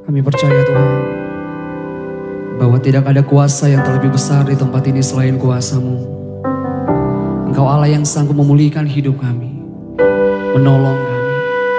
Kami percaya Tuhan, bahwa tidak ada kuasa yang terlebih besar di tempat ini selain kuasa-Mu. Engkau Allah yang sanggup memulihkan hidup kami, menolong kami.